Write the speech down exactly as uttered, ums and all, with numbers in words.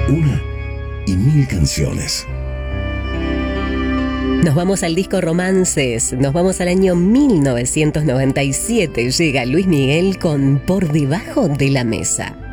Una y mil canciones. Nos vamos al disco Romances, nos vamos al año mil novecientos noventa y siete. Llega Luis Miguel con Por debajo de la mesa.